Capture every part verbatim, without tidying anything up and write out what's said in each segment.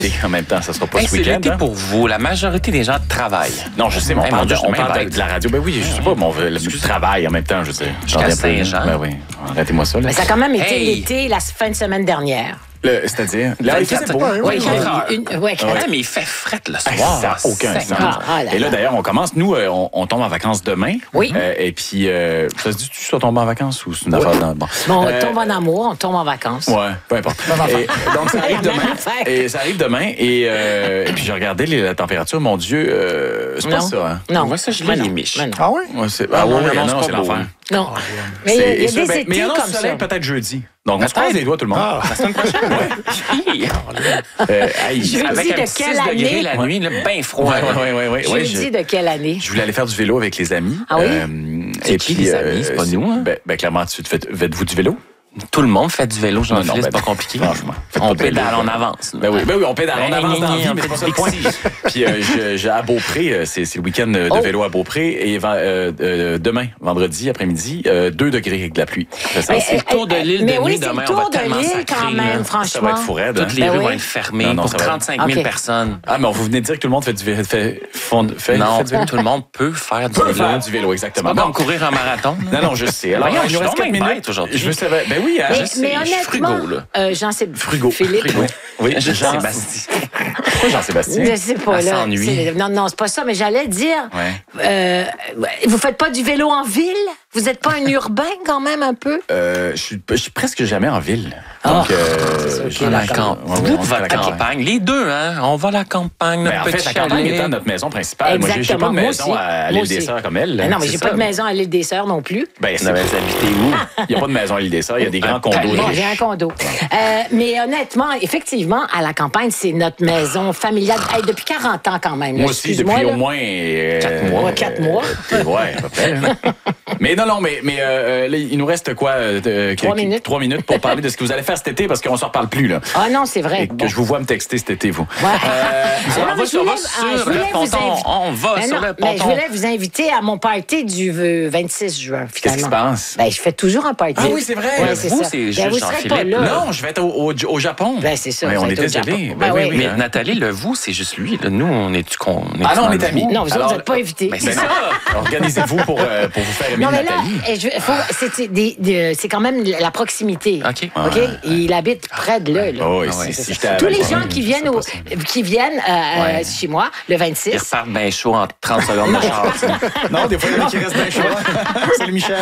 En même temps, ça sera pas Hey, ce c'est week-end. l'été hein? pour vous. La majorité des gens travaillent. Non, je sais, mais on Hey, parle, mon de, Dieu, on je parle de, m'invite. de la radio. Ben oui, je sais pas, mais on veut le travail en même temps, je sais. Jusqu'à Saint-Jean. Ben oui, arrêtez-moi ça. Là. Mais ça a quand même été Hey. l'été la fin de semaine dernière. Le- C'est-à-dire, là, il faisait beau. Oui, quatre heures. une, une- ouais, quatre- Ouais, mais il fait fret le Hey, soir. ça n'a aucun Seigneur. sens. Ah, ah là Et là, là. d'ailleurs, on commence. Nous, euh, on, on tombe en vacances demain. Oui. Euh, et puis, euh, ça se dit, tu sois tombé en vacances ou c'est une affaire dans. Bon, Bon, on Euh, tombe en amour, on tombe en vacances. Ouais, peu importe. Et, donc, ça arrive La même demain. affaire. Et ça arrive demain. Et, euh, et puis, j'ai regardé les- la température. Mon Dieu, euh, c'est pas Non. ça, hein? Non. Moi, ça, je Mais l'ai non. les miches. Mais non. Ah oui? Ouais, c'est, Ah, ah, non, ouais, non, non, c'est c'est pas l'enfer. beau. Non. Mais il y a, C'est- il y a ça, des ben, étés mais il y en a comme du ça. soleil peut-être jeudi. Donc, on se croise les doigts, tout le monde. La semaine prochaine? Oui. Euh, hey, Jeudi Avec de un quelle six année? degrés la nuit, là, bien froid. Ouais, ouais, ouais, ouais, ouais, Jeudi je- de quelle année? Je voulais aller faire du vélo avec les amis. Ah oui? C'est qui, les amis? C'est pas nous, hein? Ben, ben, clairement, tu te fais, faites-vous du vélo? Tout le monde fait du vélo, Non, non, Jean-Philippe, c'est ben, pas compliqué. franchement, faites On pas de vélo, pédale, on quoi. avance. Ben oui, ben oui, on pédale, on Ben, avance dans la vie, on mais fait c'est pas ça du le point. Bixi. Puis euh, je- j'ai à Beaupré, euh, c'est c'est le week-end de Oh. vélo à Beaupré, et va- euh, euh, demain, vendredi après-midi, euh, deux degrés avec de la pluie. Ça, ça, Mais, c'est le tour de l'île mais de oui, nuit c'est demain, le on va tour de tellement l'île sacrer, quand là. même, ça va franchement. être fou raide. hein. Toutes les Ben rues oui. vont être fermées Non, non, pour ça va être- trente-cinq mille OK. personnes. Ah, mais vous venez de dire que tout le monde fait du vélo. Fait, fond- fait, Non, fait du vélo. tout le monde peut faire du Peut vélo. faire du vélo, C'est exactement. pas Bon. comme courir un marathon. là. Non, non, je sais. Alors, Voyons, il je nous suis reste donc quatre bien minutes. bête aujourd'hui. Je veux savoir. Ben oui, hein. Mais, je sais, mais je suis honnêtement, frigo, là. euh, Jean-Sébastien, Frigo. Philippe, Frigo. Oui, Je sais, Jean- Bastien. Pourquoi Jean-Sébastien? je sais pas, Elle là. s'ennuie. c'est- Non, non, c'est pas ça, mais j'allais dire, Ouais. euh, vous faites pas du vélo en ville? Vous êtes pas un urbain quand même un peu? Euh, je suis, je suis presque jamais en ville. Ah. Donc, euh, C'est ok, je- À la d'accord. camp- Ouais, ouais, Vous, on est à votre la campagne. campagne. Les deux, hein? On va à la campagne, notre Ben, en petit fait, la campagne chalet. étant notre maison principale. Moi, j'ai- j'ai pas de Exactement, moi maison aussi. à Moi l'île aussi. des Sœurs comme elle. Mais non, mais c'est j'ai ça. pas de maison à l'île des Sœurs non plus. Ben, Vous c'est- avez habité où? il n'y a pas de maison à l'île des Sœurs. Il y a des grands Un condos. palais. de Bon, riches. j'ai un condo. Euh, mais honnêtement, effectivement, à la campagne, c'est notre maison familiale. Hey, depuis quarante ans quand même. là, Moi aussi, excuse-moi, depuis là. au moins... euh, Quatre mois. Ouais, quatre mois. euh, ouais, à peu près. là. Mais non, non, mais, mais euh, là, il nous reste quoi? euh, euh, Trois que- minutes. Trois minutes pour parler de ce que vous allez faire cet été, parce qu'on ne s'en reparle plus, là. Ah non, c'est vrai. Et que Bon. je vous vois me texter cet été, vous. Ouais. Euh, Non, On mais va je sur- on va voulais- ah, sur je voulais le vous ponton. inviter- On va Ben sur non, le mais je ponton. voulais vous inviter à mon party du euh, vingt-six juin, Qu'est-ce qui se finalement. passe? Ben, je fais toujours un party. Ah oui, c'est vrai. Ouais, c'est Vous, ça. c'est Ben, juste vous serez pas Jean-Philippe, là. là. Non, je vais être au, au, au Japon. Ben, c'est ça, Ouais, vous on êtes est au désolé. Japon. Ben Ben oui, oui. oui. Mais hein. Nathalie, le vous, c'est juste lui. là. Nous, on est-tu con? Ah non, on est dans le amis. vous? Non, vous autres, Alors, vous n'êtes pas invités. Ben C'est non. ça. Organisez-vous pour, euh, pour vous faire aimer Non, mais là, Nathalie. eh, je- faut- c'est des- des- c'est quand même la proximité. OK. OK? Ouais. Il habite près de là. là. Ah oui, Ah ouais, si, c'est si ça. j'étais à Tous les Vancouver, gens qui je viennent, sais au- pas ça. qui viennent euh, Ouais. chez moi le Ils vingt-six, repartent bien chaud en trente secondes de char. tu sais. Non, des fois, il y en a qui restent bien chaud. Salut, Michel.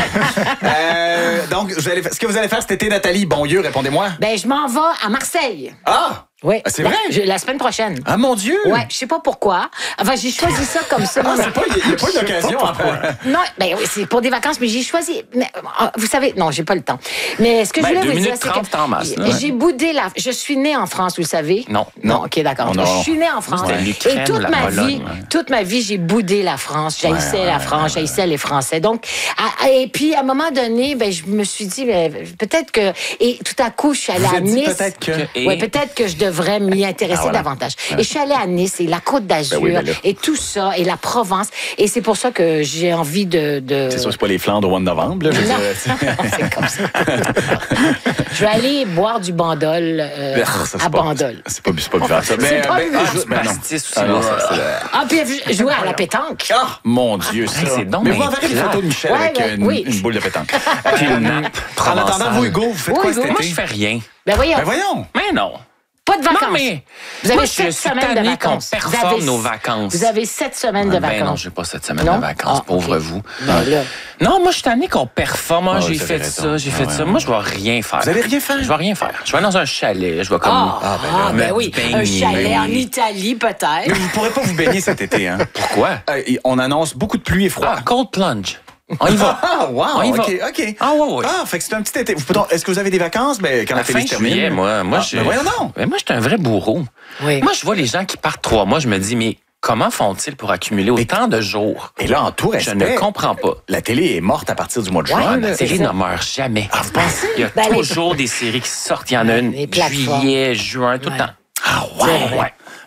Euh, donc, vous allez, ce que vous allez faire cet été, Nathalie, bon Dieu, répondez-moi. ben, je m'en vais à Marseille. Ah! Oui. Ah, c'est La- vrai? je- La semaine prochaine. Ah, mon Dieu! Ouais, je sais pas pourquoi. Enfin, j'ai choisi ça comme ça. Ah, Non, mais- c'est pas, il n'y a, pas une occasion. Après. Non, ben oui, c'est pour des vacances, mais j'ai choisi. Mais, euh, vous savez, non, j'ai pas le temps. Mais ce que Ben, je voulais deux vous dire, minutes c'est trente, que t'en masses, là. j'ai boudé la. Je suis née en France, vous le savez. Non. Non, ok, d'accord. Non, non. Je suis née en France. C'était l'Ukraine Et ou toute la ma Pologne, vie, ouais. toute ma vie, j'ai boudé la France. J'haïssais Ouais, la ouais, France, j'haïssais les Français. Donc, à- et puis à un moment donné, ben je me suis dit, ben, peut-être que. Et tout à coup, je suis allée Vous à êtes dit Nice. peut-être que... Et- Oui, peut-être que je devrais m'y intéresser Ah, voilà. davantage. Et je suis allée à Nice et la Côte d'Azur Ben oui, ben là. et tout ça et la Provence. Et c'est pour ça que j'ai envie de. de... C'est sûr, c'est pas les Flandres au mois de novembre. Là, je veux Non. dire. C'est comme ça. Je vais aller boire du bandol euh, Ah, ça, c'est à pas- Bandol. C'est pas, c'est pas buvable, ça. C'est pas ben, buvable. je- ben non. Pastis aussi, Ah non, là. ça, c'est... Ah, puis jouer à la pétanque. Ah, mon Dieu, ça. Hey, c'est donc Mais vous bien enverrez une plat. photo de Michel Ouais, avec ouais, une, oui. une boule de pétanque. Puis une nappe En provençale. attendant, vous, Hugo, vous faites Oui, quoi Hugo, cet Moi, été? je fais rien. Ben voyons, Ben voyons. Mais non. pas de vacances. Non, mais Vous avez moi, je sept suis semaines de tanné qu'on vacances. Vous performe avez- nos vacances. Vous avez sept semaines de Ben non, vacances. j'ai pas cette semaine Non? de vacances, Ah, pauvre ok. vous. Ben là, Non, moi, je suis tanné qu'on performe. Ah, Ah j'ai oui, vous fait avez ça, raison. j'ai Ah fait ouais, ça. ouais. Moi, je vais rien faire. Vous allez rien faire? Je vais rien faire. Je vais dans un chalet. Je vais comme... Ah, Ah, ben là, ah, ben mettre oui, du un beignet. chalet en Oui. Italie peut-être. Mais vous ne pourrez pas vous baigner cet été, hein? Pourquoi? Euh, et on annonce beaucoup de pluie et froid. Ah, cold plunge. On y va. Ah, wow! On y va. OK, OK. Ah, ouais, ouais. Ah, fait que c'est un petit été. Vous- pardon, Est-ce que vous avez des vacances? Ben, quand À la la télé fin se termine. juillet, moi, moi, Ah, je... ben voyons donc. Ben, moi, je suis un vrai bourreau. Oui. Moi, je vois les gens qui partent trois mois, je me dis, mais comment font-ils pour accumuler autant de jours? Et là, en tout Je respect, ne comprends pas. la télé est morte à partir du mois de Ouais, juin. La là. série c'est ne ça. meurt jamais. Ah, vous pensez? Il y a Ben, les- toujours des séries qui sortent. Il y en a une Les plateformes. juillet, juin, tout le Ouais. temps. Ah, C'est ouais, vrai. ouais.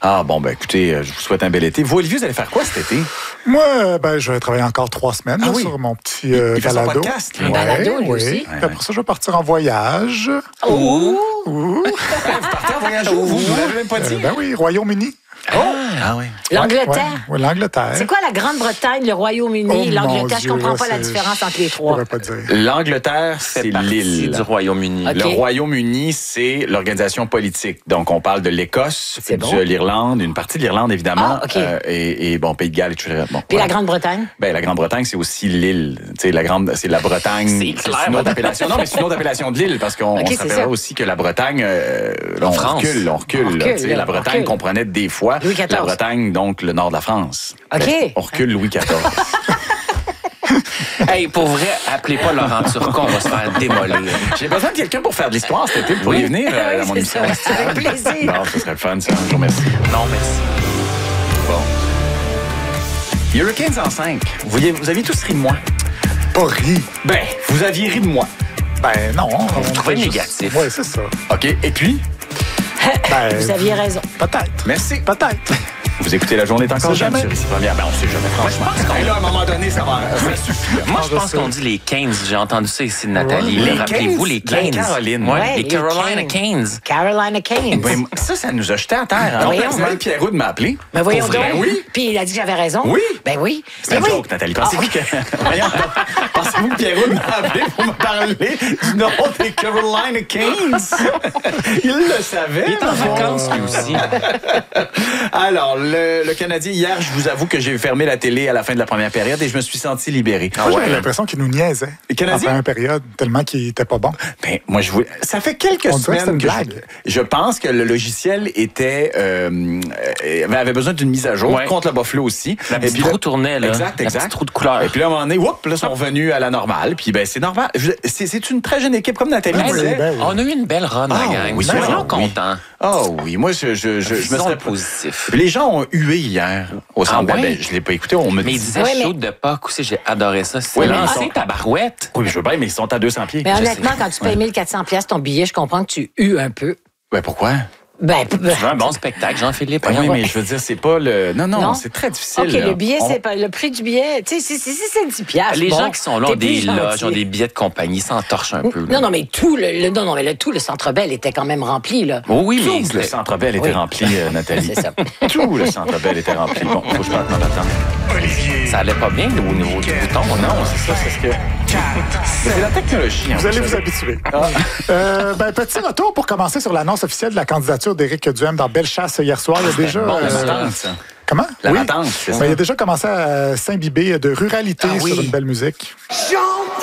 Ah, bon, ben écoutez, je vous souhaite un bel été. Vous, Olivier, vous allez faire quoi cet été? Moi, ben, je vais travailler encore trois semaines Ah là, oui. sur mon petit euh, Il fait son balado. podcast, lui. Un balado, lui oui. aussi. Puis après ça, je vais partir en voyage. Oh! Ouh. Vous partez en voyage où, vous? Vous l'avez même pas dit? Euh, ben oui, Royaume-Uni. Oh! Ah oui. L'Angleterre. Oui, l'Angleterre. C'est quoi la Grande-Bretagne, le Royaume-Uni, Oh, l'Angleterre? mon Je comprends Dieu, pas la c'est- différence entre les Je trois. pourrais pas dire. L'Angleterre, C'est c'est partie l'île. du Royaume-Uni. Ok. Le Royaume-Uni, c'est l'organisation politique. Donc, on parle de l'Écosse, C'est de bon. l'Irlande, une partie de l'Irlande, évidemment. Ah, OK. euh, et, et, bon, Pays de Galles et tout ça. Bon, Puis voilà. la Grande-Bretagne? Ben, la Grande-Bretagne, c'est aussi l'île. Tu sais, la Grande, c'est la Bretagne. C'est clair. une autre appellation. Non, mais c'est une autre appellation de l'île parce qu'on OK, on se c'est rappellera ça. aussi que la Bretagne, euh, là, on France. recule, on recule. On là, recule, tu sais, là, la on Bretagne recule. comprenait des fois Louis quatorze. la Bretagne, donc le nord de la France. OK. Ben, on recule Louis quatorze. Hey, pour vrai, appelez pas Laurent Turcon, on va se faire démolir. J'ai besoin de quelqu'un pour faire de l'histoire cet été. Vous pourriez venir euh, Oui, à mon c'est émission. ça. Avec plaisir. Non, ce serait le fun, ça. Je vous remercie. Non, merci. Bon. Hurricanes en cinq. Vous, voyez, vous aviez tous ri de moi. Pas ri. Ben, vous aviez ri de moi. Ben non. On trouvez fait juste- négatif. Oui, c'est ça. OK. Et puis, Ben, Vous aviez raison. Peut-être. merci. Peut-être. Vous écoutez La Journée est encore sait jeune jamais. sur Ici Première. Ben, on sait jamais, franchement. Et là, à un moment donné, ça va ça suffit. Moi, je je pense sais. qu'on dit les quinze. J'ai entendu ça ici de Nathalie. Les Rappelez-vous, les quinze? quinze. La Caroline. Ouais, Ouais, les les Carolina quinze. quinze. Carolina Keynes. Ben, ça, ça nous a jeté à terre. Hein? Ben voyons. Personnellement, Pierrot de m'appeler. Mais voyons Pour vrai, donc. oui. Puis il a dit que j'avais raison. Oui. Ben oui. C'est une oui. joke, Nathalie. Pensez-vous que... Voyons, pensez-vous que Pierrot m'a appelé pour me parler du nom des Carolina Kings? Il le savait. Il est en vacances, lui aussi. Alors, le, le Canadien, hier, je vous avoue que j'ai fermé la télé à la fin de la première période et je me suis senti libéré. Ah Moi, ouais? j'avais l'impression qu'il nous niaisait. Les Canadiens? En première période, tellement qu'il était pas bon. Ben, moi, je voulais... Ça fait quelques On dirait que semaines c'est que une je... blague. je pense que le logiciel était euh, euh, avait besoin d'une mise à jour Ouais. contre le Buffalo aussi. La Et petite puis là- roue tournait, là. Exact, La exact. petite roue de couleur. Et puis là, à un moment donné, whoop, là, ils sont revenus à la normale. Puis ben, c'est normal. Je- C'est, c'est une très jeune équipe, comme Nathalie Ben oui, disait. ben oui. On a eu une belle run, Ah, la gang. oui, Soyons oui. contents. Oh oui, moi, je, je, je, je me Visons serais le positif. Les gens ont hué hier au centre. Ah ouais? Ben, je l'ai pas écouté, on me Mais il dit. disait Ouais, mais- shoot de Pâques aussi, j'ai adoré ça. C'est Oui, mais ils lancé, sont- ta barouette. Oui, mais je veux bien, mais ils sont à deux cents pieds. Mais Je honnêtement, sais. quand tu payes mille quatre cents piastres ton billet, je comprends que tu hues un peu. Ben, pourquoi? Ben, p- Tu veux un bon spectacle, Jean-Philippe? Ben oui, Voyons. mais je veux dire, c'est pas le. Non, non, Non? c'est très difficile. OK, là. le billet, On- c'est pas le prix du billet. Tu sais, si, si, si c'est dix piastres. Les bon, gens qui sont là ont t'es des plus loges, gentil. ont des billets de compagnie, s'entorchent un peu. là. Non, non, mais tout le, le- non, non, mais le, tout le Centre Bell était quand même rempli, là. Oh oui, mais Tout le c'était- Centre Bell était Oui. rempli, euh, Nathalie. C'est ça. Tout le Centre Bell était rempli. Bon, faut que je parte m'en attendre. Olivier. ça allait pas bien au niveau du bouton. Non, c'est ça, c'est ce que. C'est la technologie. hein, Vous allez savez. vous habituer. Euh, ben, petit retour pour commencer sur l'annonce officielle de la candidature d'Éric Duhem dans Bellechasse hier soir. Il y a déjà. bon, La euh, matante, ça. Comment? La Oui. matante, c'est Ben, ça. il a déjà commencé à s'imbiber de ruralité Ah oui. sur une belle musique. Chante